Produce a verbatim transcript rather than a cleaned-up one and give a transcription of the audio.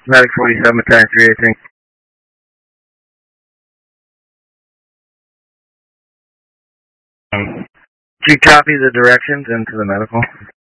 Medic forty-seven, time three eighteen. Um, do you copy the directions into the medical?